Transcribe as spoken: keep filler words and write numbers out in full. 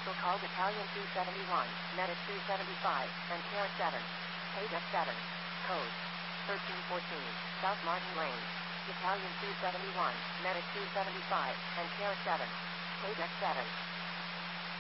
vehicle called Italian two seventy-one, Medic two seventy-five, and Care seven. Paydeck seven. Code thirteen fourteen, South Martin Lane. Italian two seventy-one, Medic two seventy-five, and Care seven. Paydeck seven.